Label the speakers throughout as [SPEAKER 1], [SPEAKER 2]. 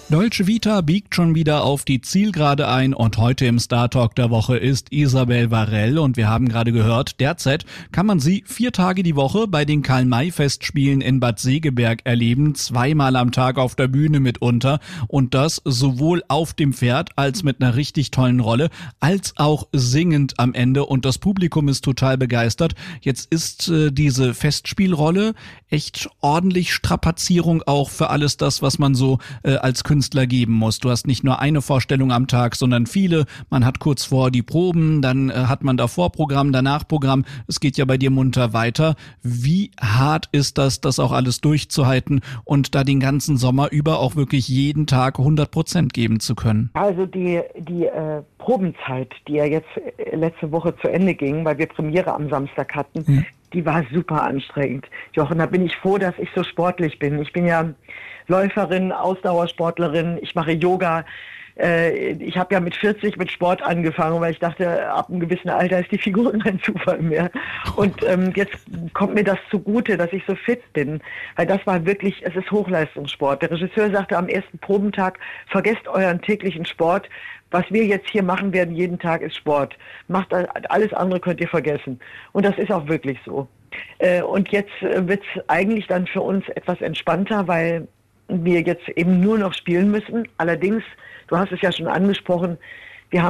[SPEAKER 1] Dolce Vita biegt schon wieder auf die Zielgerade ein und heute im Star Talk der Woche ist Isabel Varell und wir haben gerade gehört, derzeit kann man sie 4 Tage die Woche bei den Karl-May-Festspielen in Bad Segeberg erleben, 2-mal am Tag auf der Bühne mitunter und das sowohl auf dem Pferd als mit einer richtig tollen Rolle, als auch singend am Ende und das Publikum ist total begeistert. Jetzt ist diese Festspielrolle echt ordentlich Strapazierung auch für alles das, was man so als Künstler geben muss. Du hast nicht nur eine Vorstellung am Tag, sondern viele. Man hat kurz vor die Proben, dann hat man davor Programm, danach Programm. Es geht ja bei dir munter weiter. Wie hart ist das auch alles durchzuhalten und da den ganzen Sommer über auch wirklich jeden Tag 100% geben zu können?
[SPEAKER 2] Also die Probenzeit, die ja jetzt letzte Woche zu Ende ging, weil wir Premiere am Samstag hatten, die war super anstrengend. Jochen, da bin ich froh, dass ich so sportlich bin. Ich bin ja Läuferin, Ausdauersportlerin, ich mache Yoga. Ich habe ja mit 40 mit Sport angefangen, weil ich dachte, ab einem gewissen Alter ist die Figur kein Zufall mehr. Und jetzt kommt mir das zugute, dass ich so fit bin. Weil das war wirklich, es ist Hochleistungssport. Der Regisseur sagte am ersten Probentag, vergesst euren täglichen Sport. Was wir jetzt hier machen werden jeden Tag ist Sport. Macht alles andere könnt ihr vergessen. Und das ist auch wirklich so. Und jetzt wird's eigentlich dann für uns etwas entspannter, weil wir jetzt eben nur noch spielen müssen. Allerdings, du hast es ja schon angesprochen, wir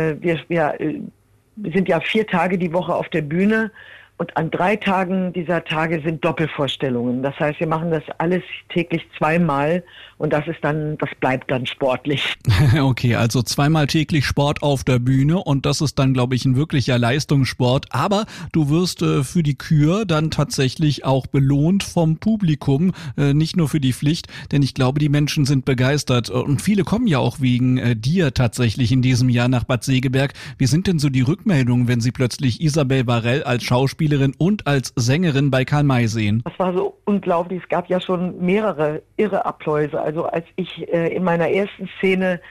[SPEAKER 2] sind ja 4 Tage die Woche auf der Bühne und an 3 Tagen dieser Tage sind Doppelvorstellungen. Das heißt, wir machen das alles täglich 2-mal und das bleibt dann sportlich.
[SPEAKER 1] Okay, also 2-mal täglich Sport auf der Bühne und das ist dann, glaube ich, ein wirklicher Leistungssport. Aber du wirst für die Kür dann tatsächlich auch belohnt vom Publikum, nicht nur für die Pflicht, denn ich glaube, die Menschen sind begeistert und viele kommen ja auch wegen dir tatsächlich in diesem Jahr nach Bad Segeberg. Wie sind denn so die Rückmeldungen, wenn sie plötzlich Isabel Varell als Schauspielerin und als Sängerin bei Karl-May sehen?
[SPEAKER 2] Das war so unglaublich. Es gab ja schon mehrere irre Abläuse. Also als ich in meiner ersten Szene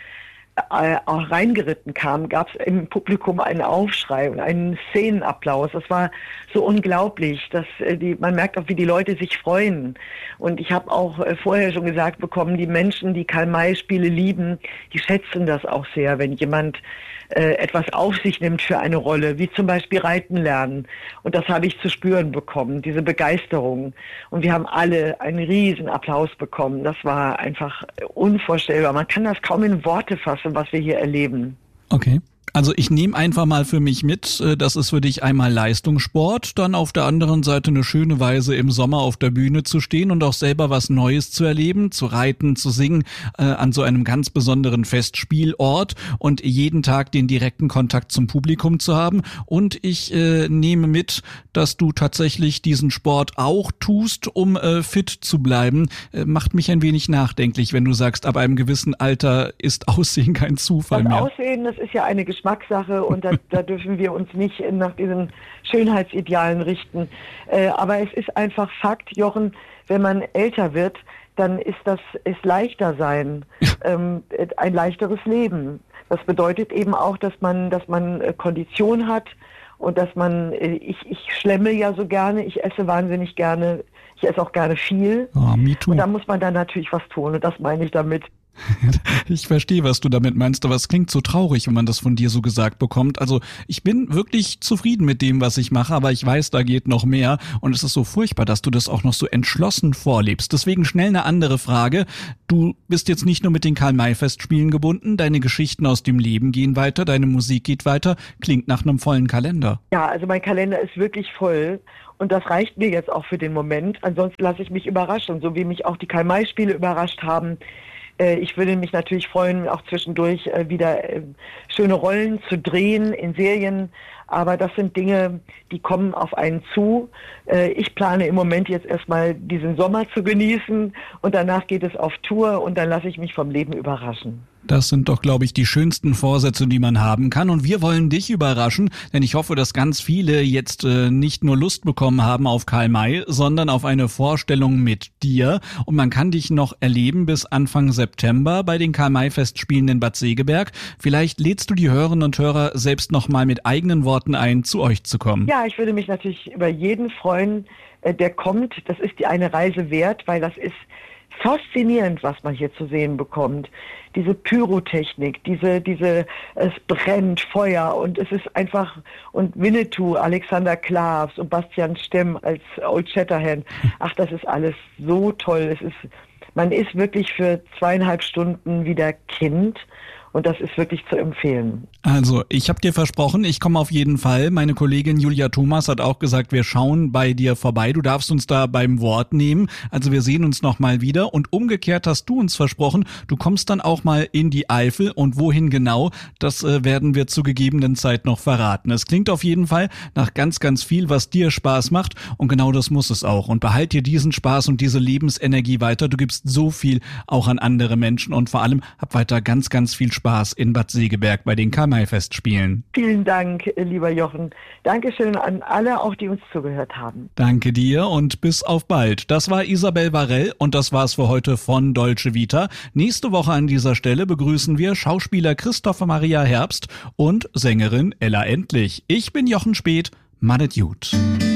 [SPEAKER 2] auch reingeritten kam, gab es im Publikum einen Aufschrei und einen Szenenapplaus. Das war so unglaublich, dass man merkt auch, wie die Leute sich freuen. Und ich habe auch vorher schon gesagt bekommen, die Menschen, die Karl-May-Spiele lieben, die schätzen das auch sehr, wenn jemand etwas auf sich nimmt für eine Rolle, wie zum Beispiel Reiten lernen. Und das habe ich zu spüren bekommen, diese Begeisterung. Und wir haben alle einen riesen Applaus bekommen. Das war einfach unvorstellbar. Man kann das kaum in Worte fassen, was wir hier erleben.
[SPEAKER 1] Okay. Also ich nehme einfach mal für mich mit, das ist für dich einmal Leistungssport, dann auf der anderen Seite eine schöne Weise im Sommer auf der Bühne zu stehen und auch selber was Neues zu erleben, zu reiten, zu singen, an so einem ganz besonderen Festspielort und jeden Tag den direkten Kontakt zum Publikum zu haben. Und ich nehme mit, dass du tatsächlich diesen Sport auch tust, um fit zu bleiben. Macht mich ein wenig nachdenklich, wenn du sagst, ab einem gewissen Alter ist Aussehen kein Zufall mehr.
[SPEAKER 2] Das Aussehen, das ist ja eine Geschmackssache und da dürfen wir uns nicht nach diesen Schönheitsidealen richten. Aber es ist einfach Fakt, Jochen, wenn man älter wird, dann ist leichter sein, ein leichteres Leben. Das bedeutet eben auch, dass man Kondition hat und dass ich schlemme ja so gerne, ich esse wahnsinnig gerne, ich esse auch gerne viel.
[SPEAKER 1] Oh, me too.
[SPEAKER 2] Und da muss man dann natürlich was tun und das meine ich damit.
[SPEAKER 1] Ich verstehe, was du damit meinst, aber es klingt so traurig, wenn man das von dir so gesagt bekommt. Also ich bin wirklich zufrieden mit dem, was ich mache, aber ich weiß, da geht noch mehr und es ist so furchtbar, dass du das auch noch so entschlossen vorlebst. Deswegen schnell eine andere Frage. Du bist jetzt nicht nur mit den Karl-May-Festspielen gebunden, deine Geschichten aus dem Leben gehen weiter, deine Musik geht weiter, klingt nach einem vollen Kalender.
[SPEAKER 2] Ja, also mein Kalender ist wirklich voll. Und das reicht mir jetzt auch für den Moment. Ansonsten lasse ich mich überraschen, so wie mich auch die Karl-May-Spiele überrascht haben. Ich würde mich natürlich freuen, auch zwischendurch wieder schöne Rollen zu drehen in Serien. Aber das sind Dinge, die kommen auf einen zu. Ich plane im Moment jetzt erstmal diesen Sommer zu genießen und danach geht es auf Tour und dann lasse ich mich vom Leben überraschen.
[SPEAKER 1] Das sind doch, glaube ich, die schönsten Vorsätze, die man haben kann. Und wir wollen dich überraschen, denn ich hoffe, dass ganz viele jetzt nicht nur Lust bekommen haben auf Karl-May, sondern auf eine Vorstellung mit dir. Und man kann dich noch erleben bis Anfang September bei den Karl-May-Festspielen in Bad Segeberg. Vielleicht lädst du die Hörerinnen und Hörer selbst noch mal mit eigenen Worten ein, zu euch zu kommen.
[SPEAKER 2] Ja, ich würde mich natürlich über jeden freuen, der kommt. Das ist eine Reise wert, weil das ist faszinierend, was man hier zu sehen bekommt. Diese Pyrotechnik, es brennt Feuer und es ist einfach, und Winnetou, Alexander Klavs und Bastian Stemm als Old Shatterhand. Ach, das ist alles so toll. Man ist wirklich für 2,5 Stunden wieder Kind. Und das ist wirklich zu empfehlen.
[SPEAKER 1] Also, ich habe dir versprochen, ich komme auf jeden Fall. Meine Kollegin Julia Thomas hat auch gesagt, wir schauen bei dir vorbei. Du darfst uns da beim Wort nehmen. Also wir sehen uns nochmal wieder. Und umgekehrt hast du uns versprochen, du kommst dann auch mal in die Eifel. Und wohin genau, das werden wir zu gegebenen Zeit noch verraten. Es klingt auf jeden Fall nach ganz, ganz viel, was dir Spaß macht. Und genau das muss es auch. Und behalt dir diesen Spaß und diese Lebensenergie weiter. Du gibst so viel auch an andere Menschen. Und vor allem hab weiter ganz, ganz viel Spaß in Bad Segeberg bei den Karl-May-Festspielen.
[SPEAKER 2] Vielen Dank, lieber Jochen. Dankeschön an alle, auch die uns zugehört haben.
[SPEAKER 1] Danke dir und bis auf bald. Das war Isabel Varell und das war's für heute von Dolce Vita. Nächste Woche an dieser Stelle begrüßen wir Schauspieler Christopher Maria Herbst und Sängerin Ella Endlich. Ich bin Jochen Speth. Madet gut.